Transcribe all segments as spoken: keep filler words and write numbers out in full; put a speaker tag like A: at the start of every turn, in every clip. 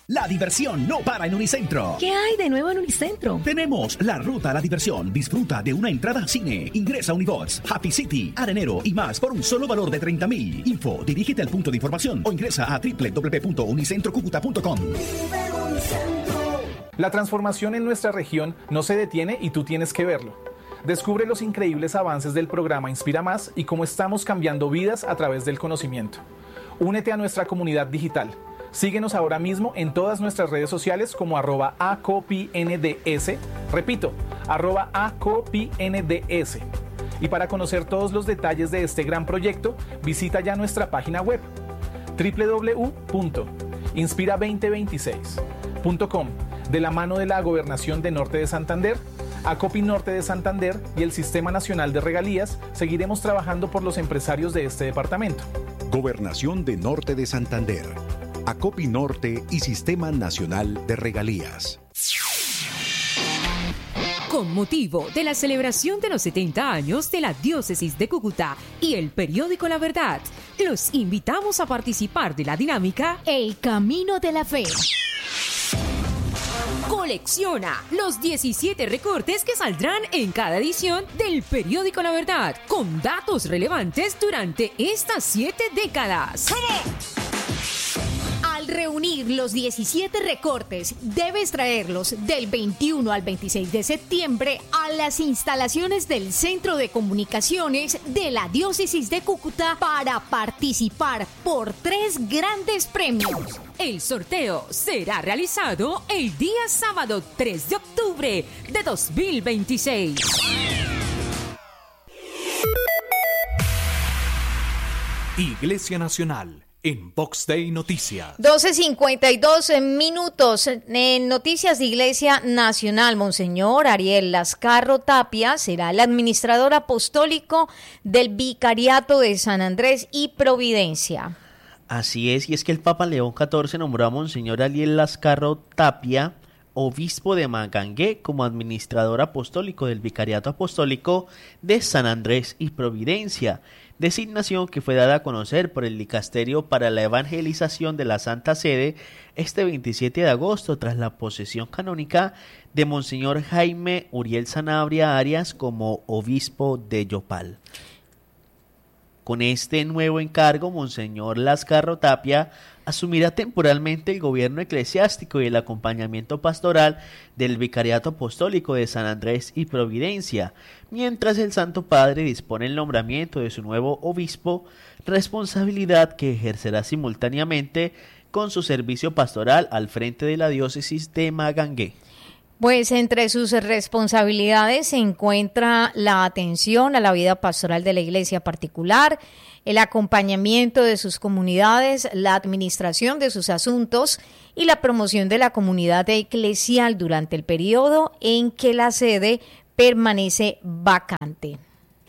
A: La diversión no para en Unicentro.
B: ¿Qué hay de nuevo en Unicentro?
A: Tenemos la ruta a la diversión. Disfruta de una entrada a cine. Ingresa a Unibox, Happy City, Arenero y más por un solo valor de treinta mil. Info, dirígete al punto de información o ingresa a doble u doble u doble u punto unicentro cúcuta punto com.
C: La transformación en nuestra región no se detiene y tú tienes que verlo. Descubre los increíbles avances del programa Inspira Más y cómo estamos cambiando vidas a través del conocimiento. Únete a nuestra comunidad digital. Síguenos ahora mismo en todas nuestras redes sociales como arroba acopinds, repito, arroba acopinds. Y para conocer todos los detalles de este gran proyecto, visita ya nuestra página web doble u doble u doble u punto inspira dos mil veintiséis punto com. De la mano de la Gobernación de Norte de Santander, Acopi Norte de Santander y el Sistema Nacional de Regalías, seguiremos trabajando por los empresarios de este departamento.
D: Gobernación de Norte de Santander, Acopi Norte y Sistema Nacional de Regalías.
E: Con motivo de la celebración de los setenta años de la Diócesis de Cúcuta y el periódico La Verdad, los invitamos a participar de la dinámica
B: El Camino de la Fe.
E: Colecciona los diecisiete recortes que saldrán en cada edición del periódico La Verdad, con datos relevantes durante estas siete décadas.
B: Al reunir los diecisiete recortes, debes traerlos del veintiuno al veintiséis de septiembre a las instalaciones del Centro de Comunicaciones de la Diócesis de Cúcuta para participar por tres grandes premios.
E: El sorteo será realizado el día sábado tres de octubre de dos mil veintiséis.
F: Iglesia Nacional en Box Day Noticias.
G: doce cincuenta y dos minutos. En Noticias de Iglesia Nacional, Monseñor Ariel Lascarro Tapia será el administrador apostólico del Vicariato de San Andrés y Providencia.
H: Así es, y es que el Papa León catorce nombró a Monseñor Ariel Lascarro Tapia, obispo de Magangué, como administrador apostólico del Vicariato Apostólico de San Andrés y Providencia, designación que fue dada a conocer por el Dicasterio para la Evangelización de la Santa Sede este veintisiete de agosto, tras la posesión canónica de Monseñor Jaime Uriel Sanabria Arias como obispo de Yopal. Con este nuevo encargo, Monseñor Lascarro Tapia asumirá temporalmente el gobierno eclesiástico y el acompañamiento pastoral del Vicariato Apostólico de San Andrés y Providencia, mientras el Santo Padre dispone el nombramiento de su nuevo obispo, responsabilidad que ejercerá simultáneamente con su servicio pastoral al frente de la diócesis de Magangué.
G: Pues entre sus responsabilidades se encuentra la atención a la vida pastoral de la iglesia particular, el acompañamiento de sus comunidades, la administración de sus asuntos y la promoción de la comunidad eclesial durante el periodo en que la sede permanece vacante.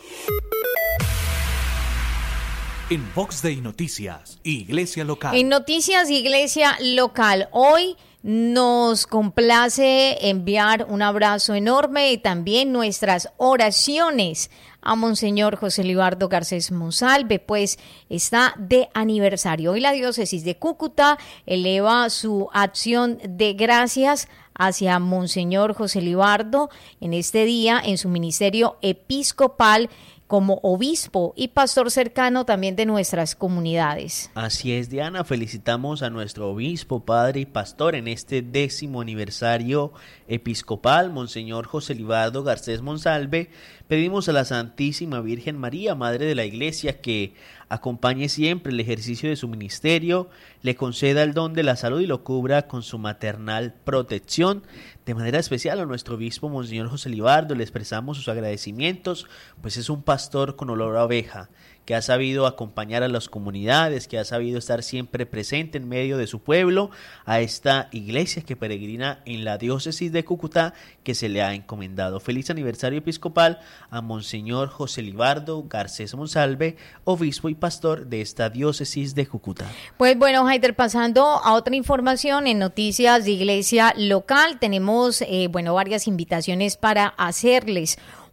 F: En Box Day Noticias, Iglesia Local.
G: En Noticias Iglesia Local, hoy nos complace enviar un abrazo enorme y también nuestras oraciones a Monseñor José Libardo Garcés Monsalve, pues está de aniversario. Hoy la diócesis de Cúcuta eleva su acción de gracias hacia Monseñor José Libardo en este día en su ministerio episcopal como obispo y pastor cercano también de nuestras comunidades.
H: Así es, Diana, felicitamos a nuestro obispo, padre y pastor en este décimo aniversario episcopal, Monseñor José Libardo Garcés Monsalve. Pedimos a la Santísima Virgen María, Madre de la Iglesia, que acompañe siempre el ejercicio de su ministerio, le conceda el don de la salud y lo cubra con su maternal protección. De manera especial a nuestro obispo, Monseñor José Libardo, le expresamos sus agradecimientos, pues es un pastor con olor a oveja, que ha sabido acompañar a las comunidades, que ha sabido estar siempre presente en medio de su pueblo, a esta iglesia que peregrina en la diócesis de Cúcuta que se le ha encomendado. Feliz aniversario episcopal a Monseñor José Libardo Garcés Monsalve, obispo y pastor de esta diócesis de Cúcuta.
G: Pues bueno, Haider, pasando a otra información en Noticias de Iglesia Local, tenemos eh, bueno varias invitaciones para hacerles.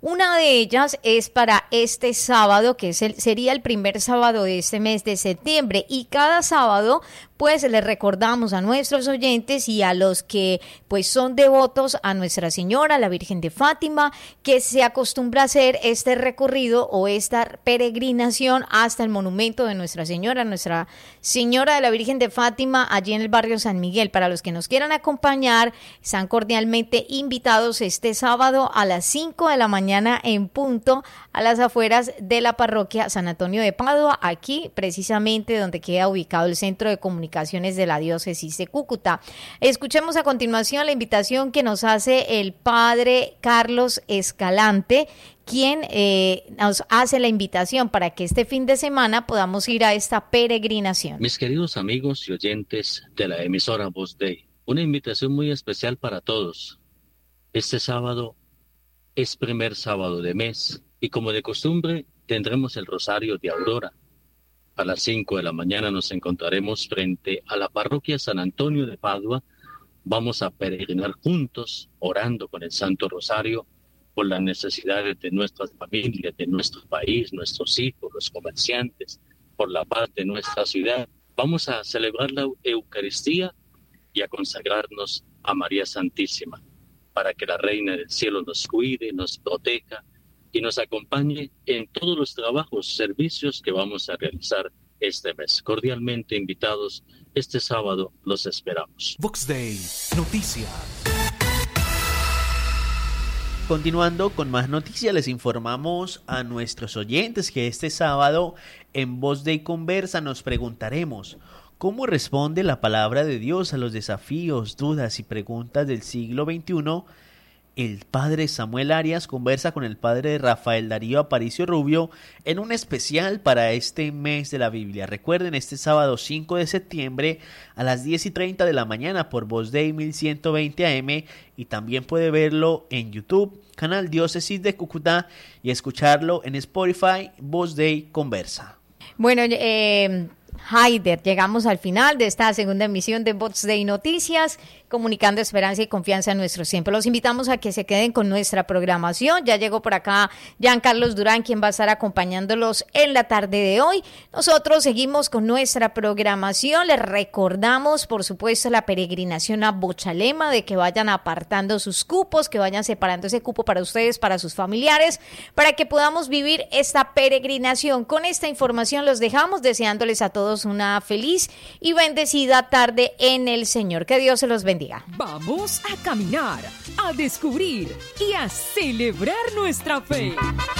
G: Una de ellas es para este sábado, que es el, sería el primer sábado de este mes de septiembre, y cada sábado pues les recordamos a nuestros oyentes y a los que pues son devotos a Nuestra Señora, la Virgen de Fátima, que se acostumbra a hacer este recorrido o esta peregrinación hasta el monumento de Nuestra Señora, Nuestra Señora de la Virgen de Fátima, allí en el barrio San Miguel. Para los que nos quieran acompañar, están cordialmente invitados este sábado a las cinco de la mañana en punto a las afueras de la parroquia San Antonio de Padua, aquí precisamente donde queda ubicado el Centro de Comunicaciones de la Diócesis de Cúcuta. Escuchemos a continuación la invitación que nos hace el padre Carlos Escalante, quien eh, nos hace la invitación para que este fin de semana podamos ir a esta peregrinación.
I: Mis queridos amigos y oyentes de la emisora Voz Dei, una invitación muy especial para todos. Este sábado es primer sábado de mes y como de costumbre tendremos el Rosario de Aurora. A las cinco de la mañana nos encontraremos frente a la parroquia San Antonio de Padua. Vamos a peregrinar juntos, orando con el Santo Rosario por las necesidades de nuestras familias, de nuestro país, nuestros hijos, los comerciantes, por la paz de nuestra ciudad. Vamos a celebrar la Eucaristía y a consagrarnos a María Santísima, para que la Reina del Cielo nos cuide, nos proteja y nos acompañe en todos los trabajos, servicios que vamos a realizar este mes. Cordialmente invitados, este sábado los esperamos.
F: Vox Day, noticias.
H: Continuando con más noticias, les informamos a nuestros oyentes que este sábado en Voz Dei Conversa nos preguntaremos: ¿cómo responde la palabra de Dios a los desafíos, dudas y preguntas del siglo veintiuno? El padre Samuel Arias conversa con el padre Rafael Darío Aparicio Rubio en un especial para este mes de la Biblia. Recuerden, este sábado cinco de septiembre a las diez y treinta de la mañana por Voz Dei mil ciento veinte A M, y también puede verlo en YouTube, canal Diócesis de Cúcuta, y escucharlo en Spotify, Voz Dei Conversa.
G: Bueno, eh... Haider, llegamos al final de esta segunda emisión de Vox Dei Noticias, comunicando esperanza y confianza en nuestros tiempos. Los invitamos a que se queden con nuestra programación. Ya llegó por acá Jean Carlos Durán, quien va a estar acompañándolos en la tarde de hoy. Nosotros seguimos con nuestra programación. Les recordamos, por supuesto, la peregrinación a Bochalema, de que vayan apartando sus cupos, que vayan separando ese cupo para ustedes, para sus familiares, para que podamos vivir esta peregrinación. Con esta información los dejamos, deseándoles a todos una feliz y bendecida tarde en el Señor. Que Dios se los bendiga.
E: Vamos a caminar, a descubrir y a celebrar nuestra fe.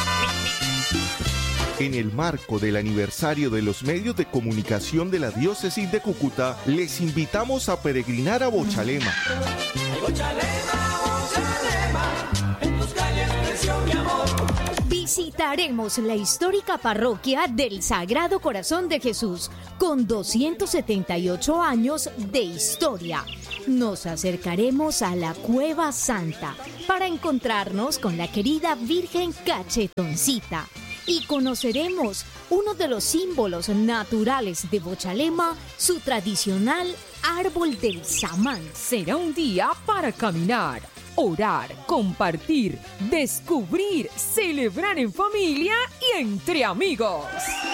J: En el marco del aniversario de los medios de comunicación de la Diócesis de Cúcuta, les invitamos a peregrinar a Bochalema.
K: Ay, Bochalema, Bochalema, en tus calles creció mi amor.
B: Visitaremos la histórica parroquia del Sagrado Corazón de Jesús, con doscientos setenta y ocho años de historia. Nos acercaremos a la Cueva Santa para encontrarnos con la querida Virgen Cachetoncita y conoceremos uno de los símbolos naturales de Bochalema, su tradicional árbol del samán.
E: Será un día para caminar, orar, compartir, descubrir, celebrar en familia y entre amigos.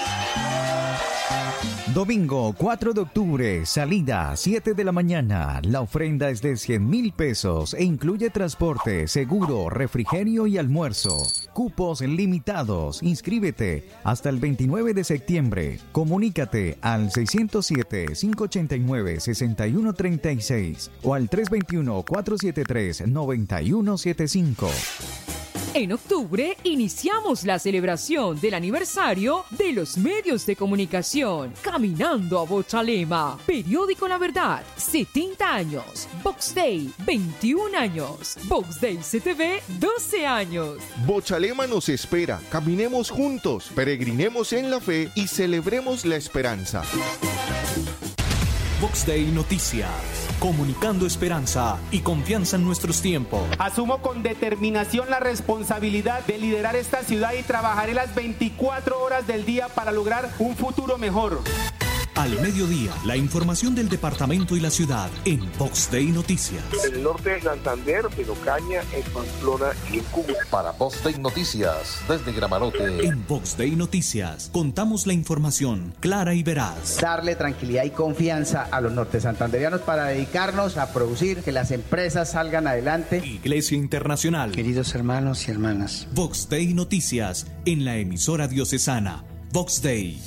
L: Domingo cuatro de octubre, salida siete de la mañana. La ofrenda es de cien mil pesos e incluye transporte, seguro, refrigerio y almuerzo. Cupos limitados. Inscríbete hasta el veintinueve de septiembre. Comunícate al seiscientos siete, cinco ochenta y nueve, sesenta y uno treinta y seis o al tres veintiuno, cuatrocientos setenta y tres, noventa y uno setenta y cinco.
E: En octubre iniciamos la celebración del aniversario de los medios de comunicación. Caminando a Bochalema, Periódico La Verdad, setenta años. Vox Dei, veintiún años. Vox Dei C T V, doce años.
J: Bochalema nos espera. Caminemos juntos, peregrinemos en la fe y celebremos la esperanza.
F: Vox Dei Noticias, comunicando esperanza y confianza en nuestros tiempos.
M: Asumo con determinación la responsabilidad de liderar esta ciudad y trabajaré las veinticuatro horas del día para lograr un futuro mejor.
F: Al mediodía, la información del departamento y la ciudad en Vox Day Noticias.
N: En el norte de Santander, en Ocaña, en Pamplona y en Cúcuta.
O: Para Vox Day Noticias, desde Gramarote.
F: En Vox Day Noticias, contamos la información clara y veraz.
P: Darle tranquilidad y confianza a los norte santanderianos para dedicarnos a producir, que las empresas salgan adelante.
F: Iglesia Internacional.
P: Queridos hermanos y hermanas.
F: Vox Day Noticias, en la emisora diocesana. Vox Day.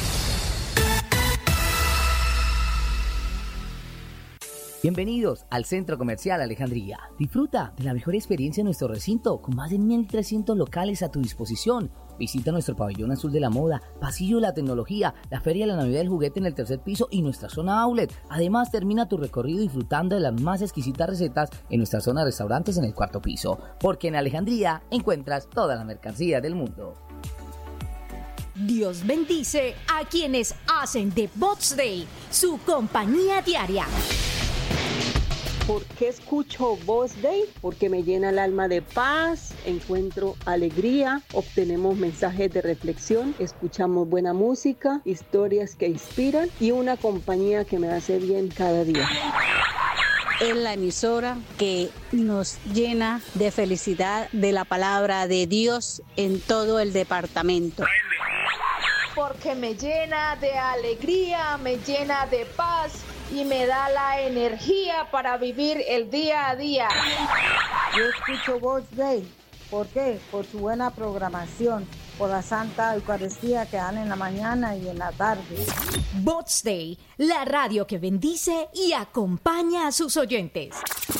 Q: Bienvenidos al Centro Comercial Alejandría. Disfruta de la mejor experiencia en nuestro recinto, con más de mil trescientos locales a tu disposición. Visita nuestro pabellón azul de la moda, pasillo de la tecnología, la feria de la Navidad del juguete en el tercer piso y nuestra zona outlet. Además, termina tu recorrido disfrutando de las más exquisitas recetas en nuestra zona de restaurantes en el cuarto piso, porque en Alejandría encuentras toda la mercancía del mundo.
B: Dios bendice a quienes hacen de Vox Day su compañía diaria.
R: ¿Por qué escucho Vox Day? Porque me llena el alma de paz, encuentro alegría, obtenemos mensajes de reflexión, escuchamos buena música, historias que inspiran y una compañía que me hace bien cada día.
S: Es la emisora que nos llena de felicidad de la palabra de Dios en todo el departamento.
T: Porque me llena de alegría, me llena de paz y me da la energía para vivir el día a día.
U: Yo escucho Vox Day. ¿Por qué? Por su buena programación, por la Santa Eucaristía que dan en la mañana y en la tarde.
B: Vox Day, la radio que bendice y acompaña a sus oyentes.